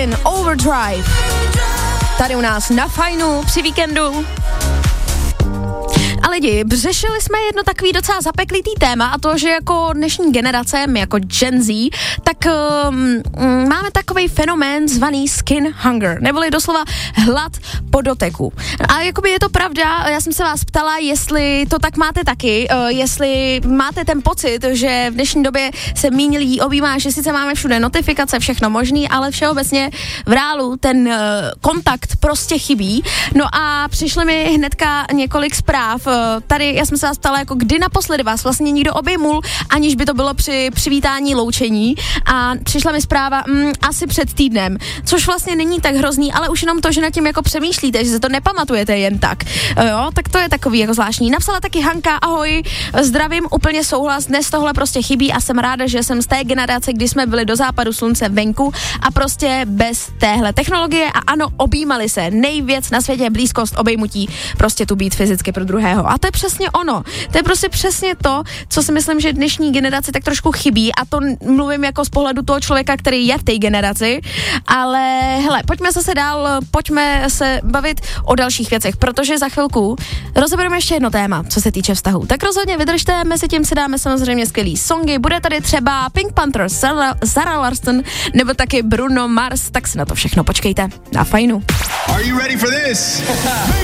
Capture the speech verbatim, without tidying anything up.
Austin, Overdrive. Tady u nás na Fajnu při víkendu. A lidi, řešili jsme jedno takový docela zapeklitý téma a to, že jako dnešní generace, my jako Gen Z, tak um, máme takovej fenomén zvaný skin hunger, neboli doslova hlad po doteku. A jakoby je to pravda, já jsem se vás ptala, jestli to tak máte taky, uh, jestli máte ten pocit, že v dnešní době se míň lidí objímá, že sice máme všude notifikace, všechno možný, ale všeobecně v reálu ten uh, kontakt prostě chybí. No a přišly mi hnedka několik zpráv. Tady já jsem se vás ptala, jako kdy naposledy vás vlastně někdo obejmul, aniž by to bylo při přivítání loučení, a přišla mi zpráva mm, asi před týdnem, což vlastně není tak hrozný, ale už jenom to, že nad tím jako přemýšlíte, že se to nepamatujete jen tak, jo, tak to je takový jako zvláštní. Napsala taky Hanka, ahoj, zdravím, úplně souhlas, dnes tohle prostě chybí a jsem ráda, že jsem z té generace, kdy jsme byli do západu slunce venku a prostě bez téhle technologie a ano, objímali se, nejvěc na světě blízkost obejmutí, prostě tu být fyzicky pro druhého. A to je přesně ono. To je prostě přesně to, co si myslím, že dnešní generaci tak trošku chybí, a to mluvím jako z pohledu toho člověka, který je v té generaci, ale hele, pojďme zase dál, pojďme se bavit o dalších věcech, protože za chvilku rozebereme ještě jedno téma, co se týče vztahů. Tak rozhodně vydržte, mezi tím si dáme samozřejmě skvělý songy, bude tady třeba Pink Panther, Zara, Zara Larsson, nebo taky Bruno Mars, tak si na to všechno počkejte na Fajnu. Are you ready for this?